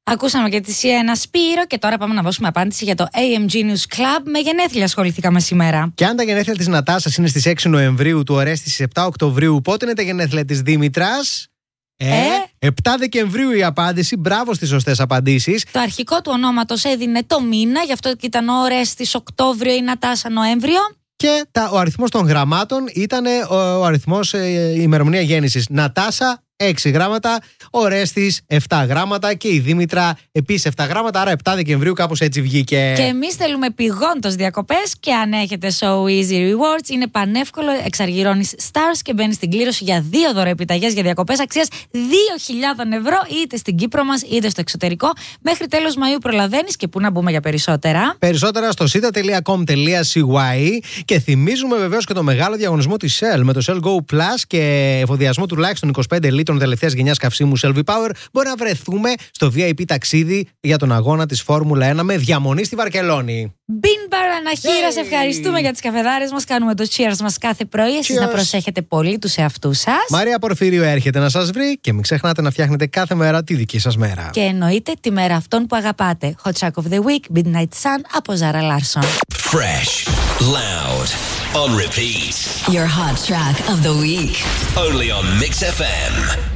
Ακούσαμε και τη Σιένα Σπύρο και τώρα πάμε να δώσουμε απάντηση για το AMG News Club. Με γενέθλια ασχοληθήκαμε σήμερα. Και αν τα γενέθλια της Νατάσας είναι στις 6 Νοεμβρίου, του Ορέστη στις 7 Οκτωβρίου, πότε είναι τα γενέθλια της Δήμητρας? 7 Δεκεμβρίου η απάντηση. Μπράβο στις σωστές απαντήσεις. Το αρχικό του ονόματος έδινε το μήνα, γι' αυτό και ήταν ο Ορέστης Οκτώβριο, η Νατάσα Νοέμβριο. Και ο αριθμός των γραμμάτων ήταν ο αριθμός, η ημερομηνία γέννησης. Νατάσα 6 γράμματα, ο Ρέστης 7 γράμματα και η Δήμητρα επίσης 7 γράμματα. Άρα 7 Δεκεμβρίου κάπως έτσι βγήκε. Και εμείς θέλουμε πηγόντως διακοπές και αν έχετε So Easy Rewards είναι πανεύκολο. Εξαργυρώνεις stars και μπαίνεις στην κλήρωση για 2 δωρεοεπιταγές για διακοπές αξίας 2.000 ευρώ, είτε στην Κύπρο μας είτε στο εξωτερικό. Μέχρι τέλος Μαΐου προλαβαίνεις. Και πού να μπούμε για περισσότερα? Περισσότερα στο sita.com.cy. Και θυμίζουμε βεβαίως και το μεγάλο διαγωνισμό της Shell με το Shell Go Plus και εφοδιασμό τουλάχιστον 25 λίτρων τελευταίας γενιάς καυσίμου Shell V-Power. Μπορεί να βρεθούμε στο VIP ταξίδι για τον αγώνα της Φόρμουλα 1 με διαμονή στη Βαρκελόνη. Μπιν Αναχείρα, σε ευχαριστούμε για τις καφεδάρες μας. Κάνουμε το cheers μας κάθε πρωί. Εσείς να προσέχετε πολύ τους εαυτούς σας. Μαρία Πορφύριο έρχεται να σας βρει και μην ξεχνάτε να φτιάχνετε κάθε μέρα τη δική σας μέρα. Και εννοείται τη μέρα αυτών που αγαπάτε. Hot Track of the Week, Midnight Sun από Zara Larsson. Fresh, loud, on repeat. Your Hot Track of the Week. Only on Mix FM.